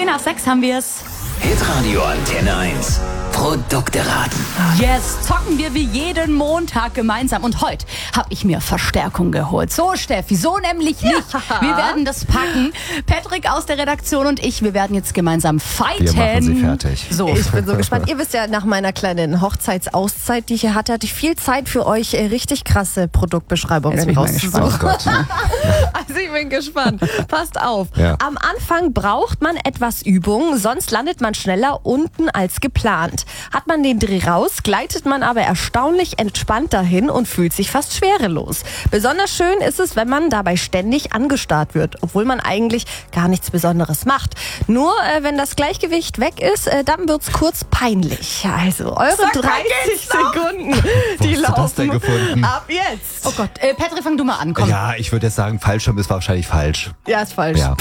10:10 haben wir's. Hitradio Antenne 1. Produkte raten. Yes, zocken wir wie jeden Montag gemeinsam. Und heute habe ich mir Verstärkung geholt. So, Steffi, so nämlich nicht. Wir werden das packen. Patrick aus der Redaktion und ich, wir werden jetzt gemeinsam fighten. Wir machen sie fertig. So. Ich bin so gespannt. Ihr wisst ja, nach meiner kleinen Hochzeitsauszeit, die ich hier hatte ich viel Zeit für euch, richtig krasse Produktbeschreibungen rauszusuchen. Oh Gott. Also ich bin gespannt. Passt auf. Ja. Am Anfang braucht man etwas Übung, sonst landet man schneller unten als geplant. Hat man den Dreh raus, gleitet man aber erstaunlich entspannt dahin und fühlt sich fast schwerelos. Besonders schön ist es, wenn man dabei ständig angestarrt wird, obwohl man eigentlich gar nichts Besonderes macht. Nur wenn das Gleichgewicht weg ist, dann wird's kurz peinlich. Also eure 30 Sekunden, die Wo hast du das denn laufen gefunden? ab jetzt. Oh Gott, Patrick, fang du mal an, komm. Ja, ich würde jetzt sagen, Fallschirm ist wahrscheinlich falsch. Ja, ist falsch. Ja.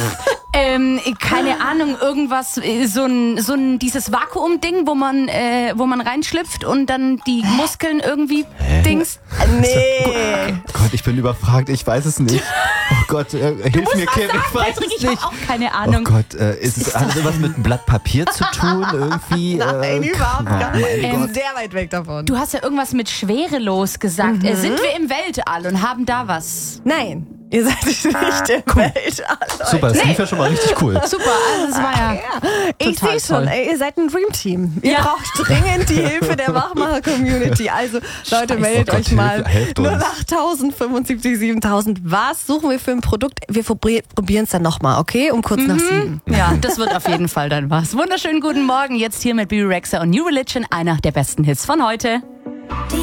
Keine Ahnung, irgendwas, so ein dieses Vakuum-Ding, wo man reinschlüpft und dann die Muskeln irgendwie Dings. Nee. Gott, ich bin überfragt, ich weiß es nicht. Oh Gott, hilf mir, Kim, ich weiß Patrick, es ich nicht. habe auch keine Oh Ahnung. Gott, hat das was mit einem Blatt Papier zu tun? Irgendwie? Nein, überhaupt gar mein nicht. Sehr weit weg davon. Du hast ja irgendwas mit schwerelos gesagt. Sind wir im Weltall und haben da was? Nein, ihr seid nicht im Weltall. Super, das lief ja schon mal richtig cool. Super, also das war ja Ich total sehe schon, toll. ihr seid ein Dreamteam. Ihr Ja. braucht dringend die Hilfe der Wachmacher-Community. Also Leute, meldet Oh Gott, euch mal. helft uns. 08.000, 75, 7000. Was suchen wir für ein Produkt? Wir probieren es dann nochmal, okay? Um kurz nach 7. Ja, das wird auf jeden Fall dann was. Wunderschönen guten Morgen, jetzt hier mit Bibi Rexha und New Religion, einer der besten Hits von heute.